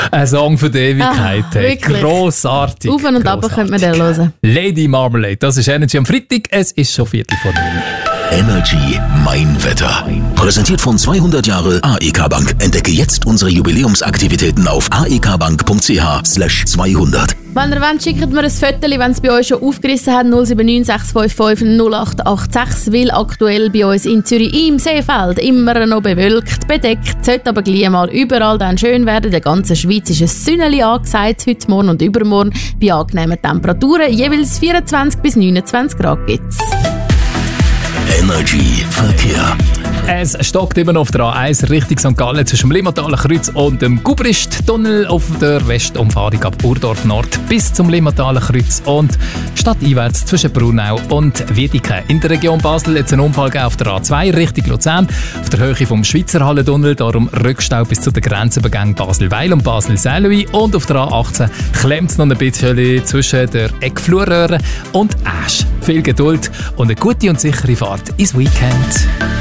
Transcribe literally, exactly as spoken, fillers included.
Ein Song für die Ewigkeit. Ah, hey. wirklich. Grossartig. Auf und ab könnte man den hören. Lady Marmalade, das ist Energy am Freitag. Es ist schon Viertel vor neun. Energy Mein Wetter. Präsentiert von zweihundert Jahre A E K Bank. Entdecke jetzt unsere Jubiläumsaktivitäten auf aekbank.ch slash zweihundert. Wenn ihr wollt, schickt mir ein Foto, wenn es bei euch schon aufgerissen hat, null sieben neun sechs fünf fünf null acht acht sechs, weil aktuell bei uns in Zürich im Seefeld immer noch bewölkt, bedeckt, sollte aber gleich mal überall dann schön werden. In der ganzen Schweiz ist ein Sünneli angesagt, heute Morgen und übermorgen bei angenehmen Temperaturen, jeweils vierundzwanzig bis neunundzwanzig Grad gibt's. Energy Verkehr. Es stockt immer noch auf der A eins Richtung Sankt Gallen zwischen dem Limmathaler Kreuz und dem Gubrist-Tunnel auf der Westumfahrung ab Urdorf Nord bis zum Limmathaler Kreuz und stadteinwärts zwischen Brunau und Wiedeke. In der Region Basel jetzt ein Unfall auf der A zwei Richtung Luzern auf der Höhe vom Schweizer Hallentunnel, darum Rückstau bis zu den Grenzübergängen Basel-Weil und Basel-Saint-Louis und auf der A achtzehn klemmt es noch ein bisschen zwischen der Eckflurröhre und Asch. Viel Geduld und eine gute und sichere Fahrt ins Weekend.